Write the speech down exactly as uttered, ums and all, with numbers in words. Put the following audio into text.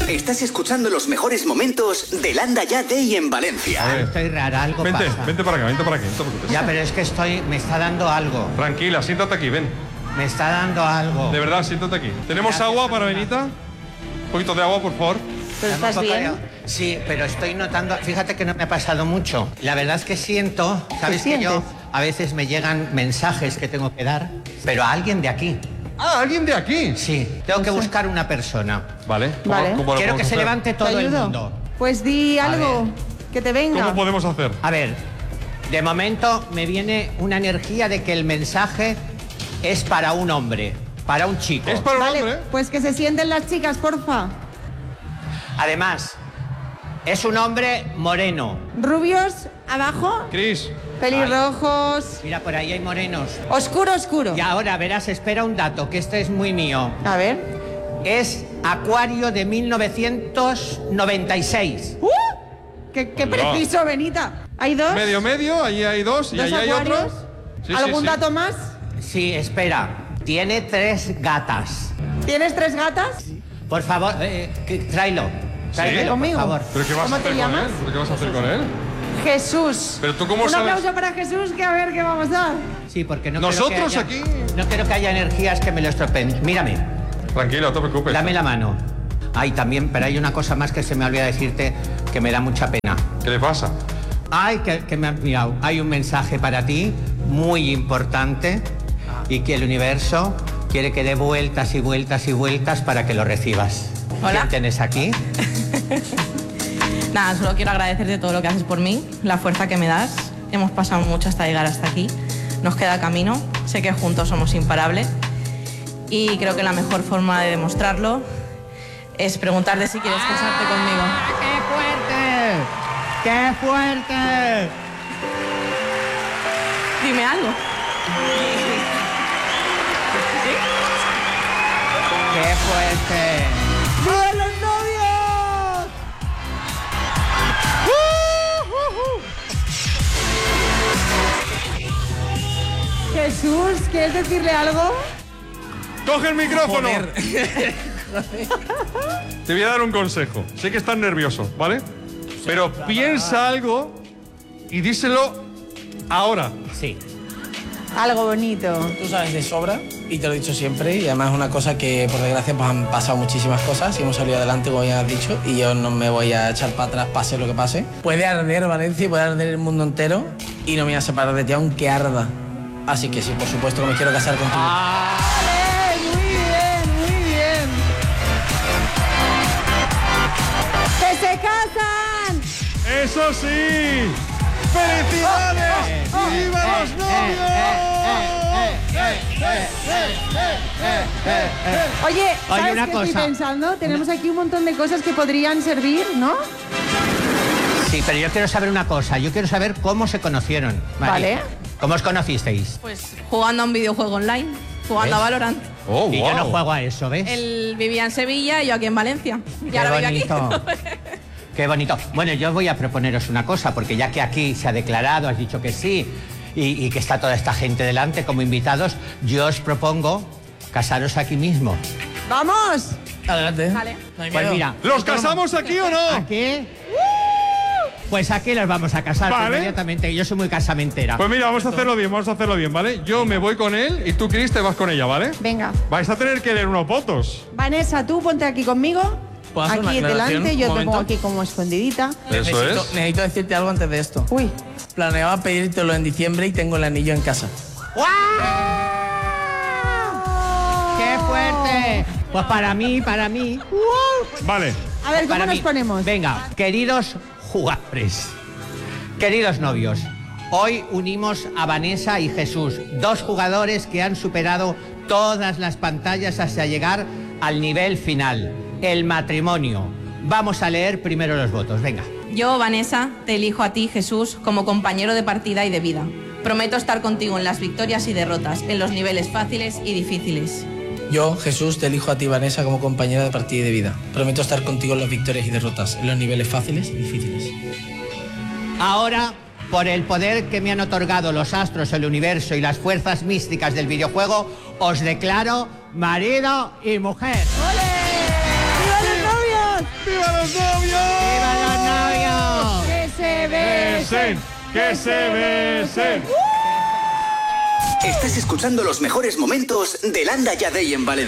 Estás escuchando los mejores momentos del Anda Ya Day en Valencia. A ver, estoy rara, algo Vente, pasa. vente para acá, vente para aquí, no te preocupes. Ya, pero es que estoy, me está dando algo. Tranquila, siéntate aquí, ven. Me está dando algo. De verdad, siéntate aquí. ¿Tenemos Gracias, agua para Fernanda. Benita? Un poquito de agua, por favor. ¿Pero estás Un poco bien? de- Sí, pero estoy notando, fíjate que no me ha pasado mucho. La verdad es que siento, sabes que yo sientes? a veces me llegan mensajes que tengo que dar, pero a alguien de aquí. Ah, ¿alguien de aquí? Sí, tengo que buscar una persona. Vale. ¿Cómo, Vale. cómo lo Quiero que podemos se hacer? levante ¿Te todo el ayudo? mundo. Pues di A algo, ver. que te venga. ¿Cómo podemos hacer? A ver, de momento me viene una energía de que el mensaje es para un hombre, para un chico. ¿Es para un Vale, hombre? pues que se sienten las chicas, porfa. Además, es un hombre moreno. Rubios, abajo, Cris, pelirrojos, Mira, por ahí hay morenos. oscuro, oscuro. Y ahora verás, espera un dato, que este es muy mío. A ver. Es Acuario de mil novecientos noventa y seis. ¡Uh! ¡Qué, qué Hola. preciso, Benita! ¿Hay dos? medio, medio, allí hay dos y ¿Dos allí hay acuarios? otro. Sí, ¿Algún sí, sí. dato más? Sí, espera. Tiene tres gatas. ¿Tienes tres gatas? Por favor, eh, que- tráelo. Tráelo, por ¿Conmigo? favor. ¿Pero qué vas ¿Cómo a te hacer con llamas? él? ¿Pero qué vas a hacer con él? Jesús. Pero tú cómo Un sabes. aplauso para Jesús, que a ver qué vamos a dar. Sí, porque no Nosotros quiero que haya, aquí. No quiero que haya energías que me lo estropeen. Mírame, Tranquilo, no te preocupes. dame la mano. Ay, también, pero hay una cosa más que se me olvida decirte que me da mucha pena. ¿Qué le pasa? Ay, que, que me han mirado. Hay un mensaje para ti muy importante y que el universo quiere que dé vueltas y vueltas y vueltas para que lo recibas. Hola. ¿Quién tienes aquí? Nada, solo quiero agradecerte todo lo que haces por mí, la fuerza que me das. Hemos pasado mucho hasta llegar hasta aquí. Nos queda camino. Sé que juntos somos imparables. Y creo que la mejor forma de demostrarlo es preguntarte si quieres casarte conmigo. ¡Qué fuerte! ¡Qué fuerte! Dime algo. ¡Qué fuerte! ¡Viva los novios! Jesús, ¿quieres decirle algo? ¡Coge el micrófono! Te voy a dar un consejo. Sé que estás nervioso, ¿vale? Pero piensa algo y díselo ahora. Sí. Algo bonito. Tú sabes de sobra y te lo he dicho siempre y además es una cosa que por desgracia pues han pasado muchísimas cosas y hemos salido adelante como ya has dicho y yo no me voy a echar para atrás pase lo que pase. Puede arder Valencia y puede arder el mundo entero y no me voy a separar de ti aunque arda. Así que sí, por supuesto que me quiero casar contigo. ¡Vale! Muy bien, muy bien. ¡Que se casan! ¡Eso sí! ¡Felicidades! Oh, oh, ¡Y viva eh, los eh, novios! Oye, ¿sabes Oye, una qué estoy cosa. pensando? Tenemos aquí un montón de cosas que podrían servir, ¿no? Sí, pero yo quiero saber una cosa. Yo quiero saber cómo se conocieron. Vale. ¿Cómo os conocisteis? Pues jugando a un videojuego online, jugando a Valorant. Oh, Y yo no wow. juego a eso, ¿ves? Él vivía en Sevilla y yo aquí en Valencia. Y Qué ahora vivo aquí. bonito. Qué bonito. Bueno, yo voy a proponeros una cosa, porque ya que aquí se ha declarado, has dicho que sí, y, y que está toda esta gente delante como invitados, yo os propongo casaros aquí mismo. ¡Vamos! Adelante. Vale. No hay Pues miedo. mira. ¿Los casamos aquí o no? ¿Aquí? Pues aquí los vamos a casar Vale. inmediatamente. Yo soy muy casamentera. Pues mira, vamos a hacerlo bien, vamos a hacerlo bien, ¿vale? Yo me voy con él y tú, Cris, te vas con ella, ¿vale? Venga. Vais a tener que leer unos votos. Vanessa, tú ponte aquí conmigo. ¿Puedo hacer una Aquí aclaración? delante, yo Un te pongo momento. aquí como escondidita. Eso necesito, es. necesito decirte algo antes de esto. Uy. Planeaba pedírtelo en diciembre y tengo el anillo en casa. ¡Qué fuerte! Pues para mí, para mí. Vale. A ver, ¿cómo Para nos mí. ponemos? Venga, queridos jugadores, queridos novios, hoy unimos a Vanessa y Jesús, dos jugadores que han superado todas las pantallas hasta llegar al nivel final, el matrimonio. Vamos a leer primero los votos, venga. Yo, Vanessa, te elijo a ti, Jesús, como compañero de partida y de vida. Prometo estar contigo en las victorias y derrotas, en los niveles fáciles y difíciles. Yo, Jesús, te elijo a ti, Vanessa, como compañera de partida y de vida. Prometo estar contigo en las victorias y derrotas, en los niveles fáciles y difíciles. Ahora, por el poder que me han otorgado los astros, el universo y las fuerzas místicas del videojuego, os declaro marido y mujer. ¡Ole! ¡Viva los novios! besen, que se besen. Estás escuchando los mejores momentos de Landa Ya Day en Valencia.